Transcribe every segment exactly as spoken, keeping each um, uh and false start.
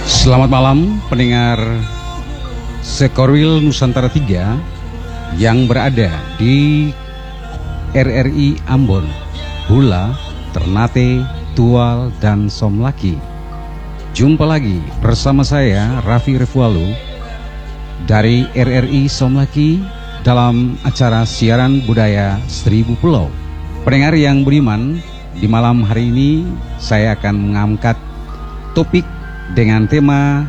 Selamat malam pendengar Sekorwil Nusantara tiga yang berada di R R I Ambon, Hula, Ternate, Tual, dan Somlaki. Jumpa lagi bersama saya Raffi Refualu dari R R I Somlaki dalam acara siaran budaya Seribu Pulau. Pendengar yang beriman, di malam hari ini saya akan mengangkat topik dengan tema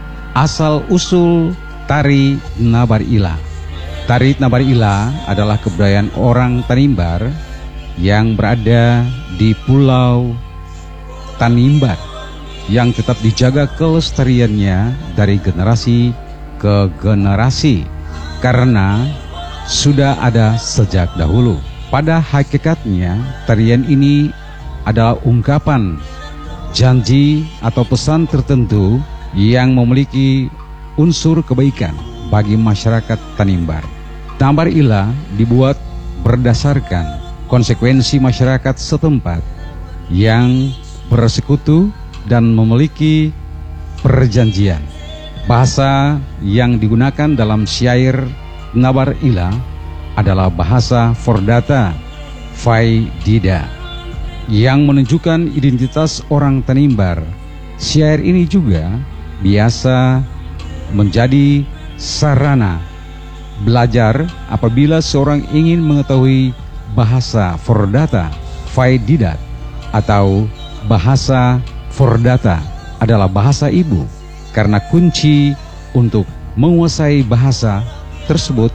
asal-usul tari Nabar Ila. Tari Nabar Ila adalah kebudayaan orang Tanimbar yang berada di Pulau Tanimbar yang tetap dijaga kelestariannya dari generasi ke generasi karena sudah ada sejak dahulu. Pada hakikatnya tarian ini adalah ungkapan janji atau pesan tertentu yang memiliki unsur kebaikan bagi masyarakat Tanimbar. Nabar Ila dibuat berdasarkan konsekuensi masyarakat setempat yang bersekutu dan memiliki perjanjian. Bahasa yang digunakan dalam syair Nabar Ila adalah bahasa Fordata Faidida yang menunjukkan identitas orang Tanimbar. Syair ini juga biasa menjadi sarana belajar apabila seorang ingin mengetahui bahasa Fordata Faididat atau bahasa Fordata adalah bahasa ibu, karena kunci untuk menguasai bahasa tersebut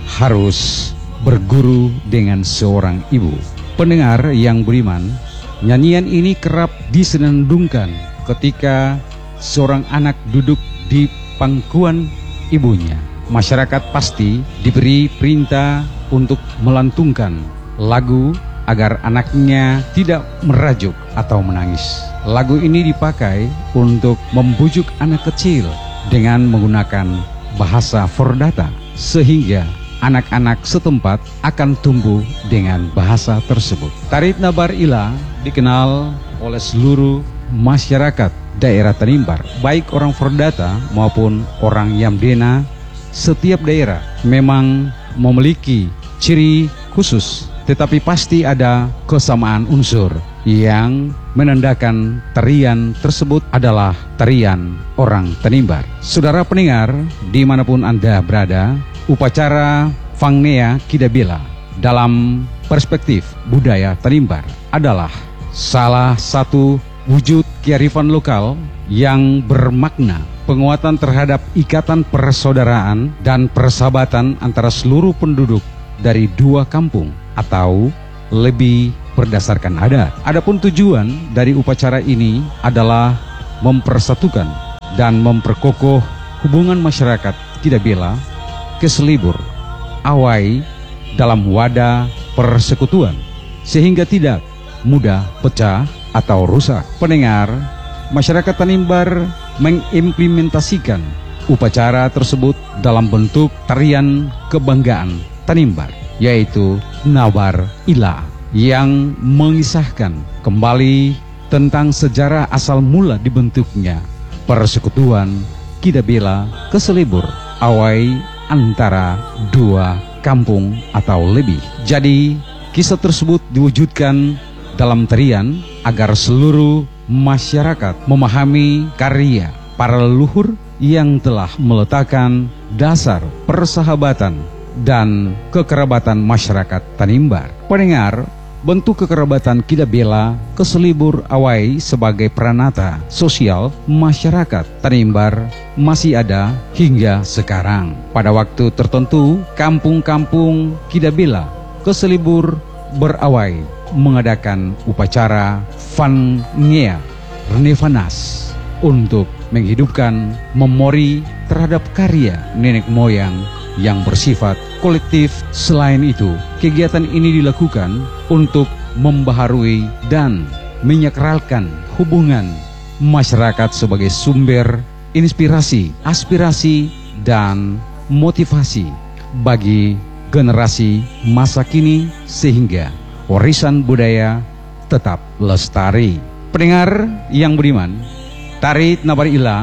harus berguru dengan seorang ibu. Pendengar yang beriman, nyanyian ini kerap disenandungkan ketika seorang anak duduk di pangkuan ibunya. Masyarakat pasti diberi perintah untuk melantungkan lagu agar anaknya tidak merajuk atau menangis. Lagu ini dipakai untuk membujuk anak kecil dengan menggunakan bahasa Fordata, sehingga anak-anak setempat akan tumbuh dengan bahasa tersebut. Tari Nabar Ila dikenal oleh seluruh masyarakat daerah Tanimbar, baik orang Fordata maupun orang Yamdena. Setiap daerah memang memiliki ciri khusus, tetapi pasti ada kesamaan unsur yang menandakan tarian tersebut adalah tarian orang Tanimbar. Saudara pendengar, dimanapun Anda berada, upacara Fangnea Kidabela dalam perspektif budaya Tanimbar adalah salah satu wujud kearifan lokal yang bermakna penguatan terhadap ikatan persaudaraan dan persahabatan antara seluruh penduduk dari dua kampung atau lebih berdasarkan adat. Adapun tujuan dari upacara ini adalah mempersatukan dan memperkokoh hubungan masyarakat Kidabela Keselibur Awai dalam wadah persekutuan sehingga tidak mudah pecah atau rusak. Pendengar, masyarakat Tanimbar mengimplementasikan upacara tersebut dalam bentuk tarian kebanggaan Tanimbar, yaitu Nabar Ila, yang mengisahkan kembali tentang sejarah asal mula dibentuknya persekutuan Kidabela Keselibur Awai antara dua kampung atau lebih. Jadi kisah tersebut diwujudkan dalam tarian agar seluruh masyarakat memahami karya para leluhur yang telah meletakkan dasar persahabatan dan kekerabatan masyarakat Tanimbar. Pendengar, bentuk kekerabatan Kidabela Keselibur Awai sebagai peranata sosial masyarakat Tanimbar masih ada hingga sekarang. Pada waktu tertentu, kampung-kampung Kidabela Keselibur Berawai mengadakan upacara Fangnea Renevanas untuk menghidupkan memori terhadap karya nenek moyang yang bersifat kolektif. Selain itu, kegiatan ini dilakukan untuk membaharui dan menyakralkan hubungan masyarakat sebagai sumber inspirasi, aspirasi, dan motivasi bagi generasi masa kini sehingga warisan budaya tetap lestari. Pendengar yang beriman, tari Nabar Ila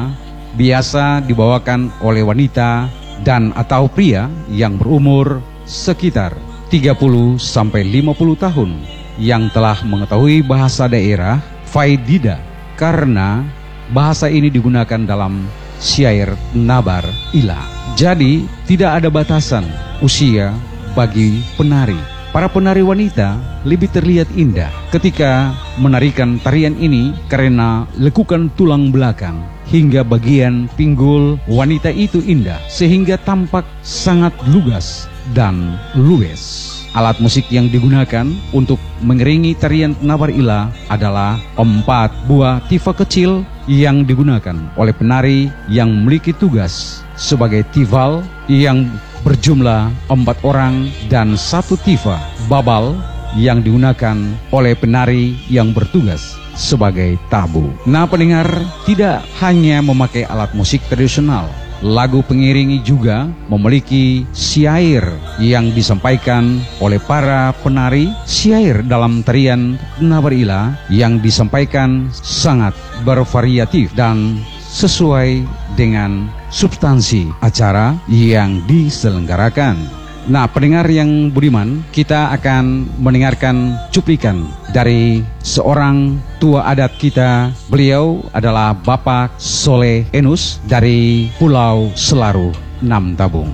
biasa dibawakan oleh wanita dan atau pria yang berumur sekitar tiga puluh sampai lima puluh tahun yang telah mengetahui bahasa daerah Faidida, karena bahasa ini digunakan dalam syair Nabar Ila. Jadi tidak ada batasan usia bagi penari. Para penari wanita lebih terlihat indah ketika menarikan tarian ini karena lekukan tulang belakang hingga bagian pinggul wanita itu indah sehingga tampak sangat lugas dan luwes. Alat musik yang digunakan untuk mengiringi tarian Nabar Ila adalah empat buah tifa kecil yang digunakan oleh penari yang memiliki tugas sebagai tival yang berjumlah empat orang dan satu tifa babal yang digunakan oleh penari yang bertugas sebagai tabu. Nah pendengar, tidak hanya memakai alat musik tradisional, lagu pengiringi juga memiliki syair yang disampaikan oleh para penari. Syair dalam tarian Nabar Ila yang disampaikan sangat bervariatif dan sesuai dengan substansi acara yang diselenggarakan. Nah, pendengar yang budiman, kita akan mendengarkan cuplikan dari seorang tua adat kita. Beliau adalah Bapak Soleh Enus dari Pulau Selaru, Nam Tabung.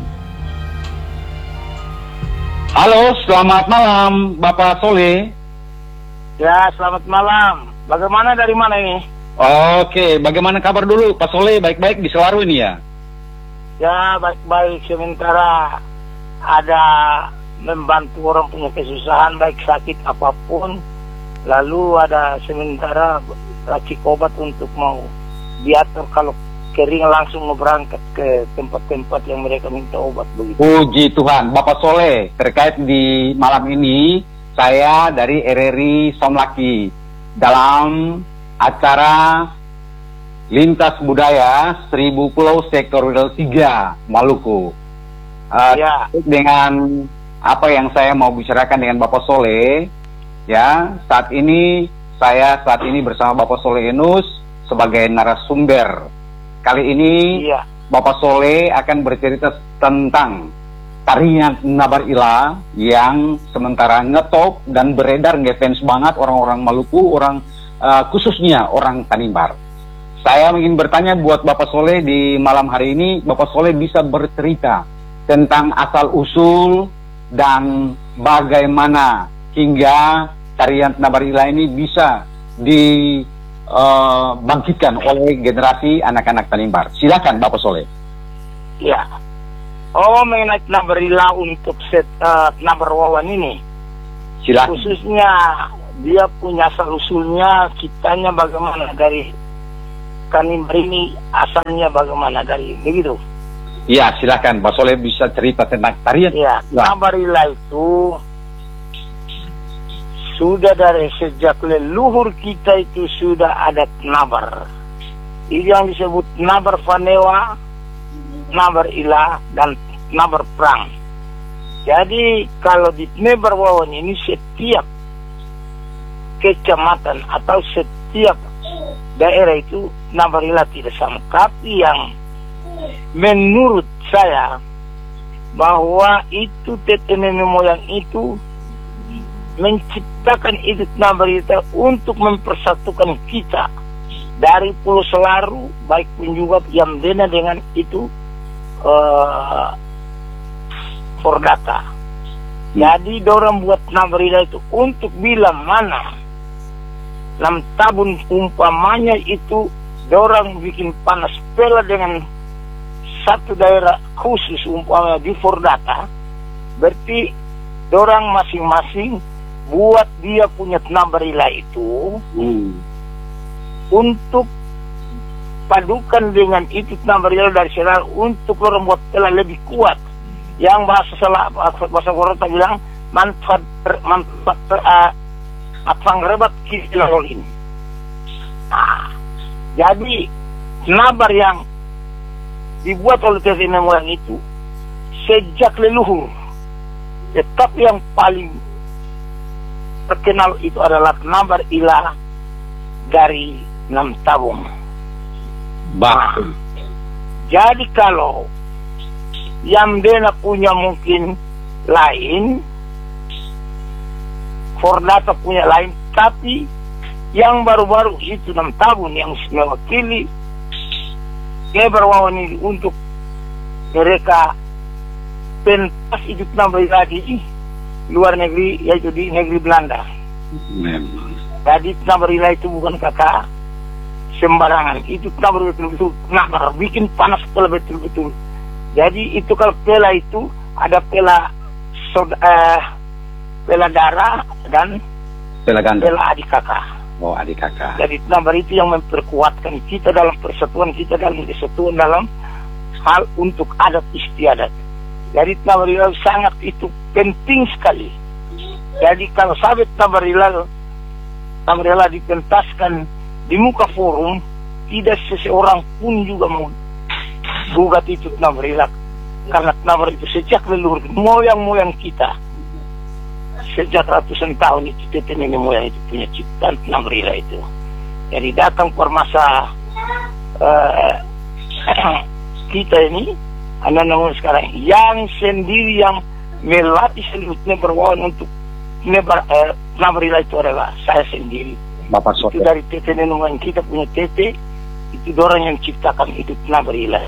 Halo, selamat malam Bapak Soleh. Ya, selamat malam. Bagaimana, dari mana ini? Oke, bagaimana kabar dulu Pak Soleh? Baik-baik di Selaru ini ya? Ya, baik-baik. Sementara ada membantu orang punya kesusahan, baik sakit apapun. Lalu ada sementara racik obat untuk mau diatur kalau kering langsung mau berangkat ke tempat-tempat yang mereka minta obat begitu. Puji Tuhan. Bapak Soleh, terkait di malam ini, saya dari R R I Somlaki dalam acara Lintas Budaya Seribu Pulau Sektor Wilayah tiga Maluku. Uh, ya. Dengan apa yang saya mau bicarakan dengan Bapak Soleh, ya, saat ini saya saat ini bersama Bapak Soleh Enus sebagai narasumber. Kali ini ya. Bapak Soleh akan bercerita tentang tarian Nabar Ila yang sementara ngetop dan beredar ngefans banget orang-orang Maluku, orang uh, khususnya orang Tanimbar. Saya ingin bertanya buat Bapak Soleh di malam hari ini, Bapak Soleh bisa bercerita tentang asal-usul dan bagaimana hingga tarian Nabar Ila ini bisa dibangkitkan uh, oleh generasi anak-anak Tanimbar. Silakan Bapak Soleh. Ya. Oh, mengenai Nabar Ila untuk set uh, Nabar Wawan ini. Silakan. Khususnya dia punya asal-usulnya, kitanya bagaimana dari Tanimbar ini, asalnya bagaimana dari begitu. Ya, silakan Pak Soleh bisa cerita tentang tarian. Ya, Nabar Ila itu sudah dari sejak leluhur kita itu sudah ada nabar. Itu yang disebut nabar Fanewa, nabar Ila, dan nabar Perang. Jadi kalau di Nabar Wawan ini setiap kecamatan atau setiap daerah itu nabar Ila tidak sama. Tapi yang menurut saya bahwa itu tete nenek moyang itu menciptakan itu Nabar Ila untuk mempersatukan kita dari Pulau Selaru, baik pun juga yang beda dengan itu uh, Fordata. Jadi dorang buat Nabar Ila itu untuk bilang mana Nam Tabun umpamanya itu dorang bikin panas pela dengan satu daerah khusus umpamanya di Fordata, berarti dorang masing-masing buat dia punya Nabar Ila itu hmm. untuk padukan dengan itu Nabar Ila dari sana untuk orang buat telah lebih kuat. Yang bahasa salah bahasa Fordata bilang manfaat manfaat uh, apang rebat kisilolin. Nah, jadi Nabar yang dibuat oleh nenek moyang itu sejak leluhur, tetapi yang paling terkenal itu adalah Nabar Ila dari Nam Tabung. Bah, Jadi kalau yang Dena punya mungkin lain, Fordata punya lain, tapi yang baru-baru itu enam tahun yang mewakili Geberwawan ini untuk mereka pentas hidup nambah lagi luar negeri, yaitu di negeri Belanda. Memang. Jadi Nabarila itu bukan kata sembarangan, itu Nabar betul-betul Nabar bikin panas pela betul-betul. Jadi itu kalau pela itu ada pela soda, eh, pela darah dan Pela ganda. pela adik kakak. Oh, adik kakak. Jadi Nabar itu yang memperkuatkan kita dalam persatuan, kita dalam kesatuan dalam hal untuk adat istiadat. Jadi Nabarila sangat itu penting sekali. Jadi kalau sahabat Nabarila Nabarila dipentaskan di muka forum, tidak seseorang pun juga mau gugat itu Nabarila, karena Nabar itu sejak leluhur moyang-moyang kita sejak ratusan tahun itu tete nenek moyang itu punya ciptaan Nabarila itu. Jadi datang per masa uh, kita ini anak-anak sekarang yang sendiri yang melatih seluruhnya berwawan untuk nebar eh, Nabarila itu adalah saya sendiri. Bapak Itu Soto. dari tete nenungan kita punya tete, itu orang yang ciptakan hidup Nabarila.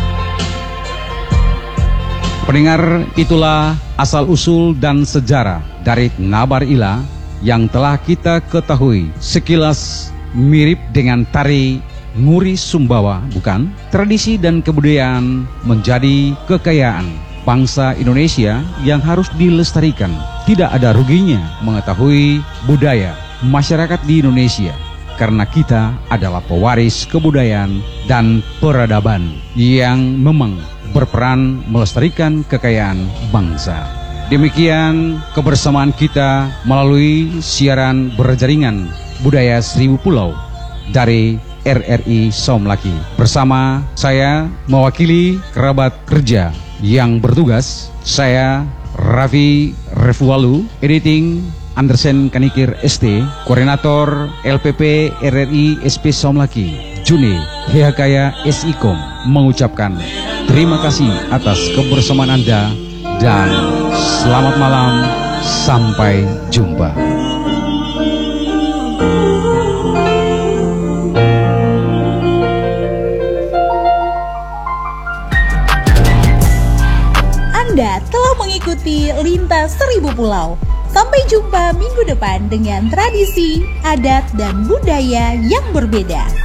Pendengar, itulah asal-usul dan sejarah dari Nabarila yang telah kita ketahui sekilas mirip dengan tari Nguri Sumbawa, bukan? Tradisi dan kebudayaan menjadi kekayaan bangsa Indonesia yang harus dilestarikan. Tidak ada ruginya mengetahui budaya masyarakat di Indonesia, karena kita adalah pewaris kebudayaan dan peradaban yang memang berperan melestarikan kekayaan bangsa. Demikian kebersamaan kita melalui siaran berjaringan Budaya Seribu Pulau dari R R I Somlaki. Bersama saya mewakili kerabat kerja yang bertugas, saya Raffi Refualu, editing Andersen Kanikir S T, koordinator L P P R R I S P Somlaki, Juni Hehakaya S I Kom, mengucapkan terima kasih atas kebersamaan Anda dan selamat malam, sampai jumpa. Anda telah mengikuti Lintas Seribu Pulau. Sampai jumpa minggu depan dengan tradisi, adat, dan budaya yang berbeda.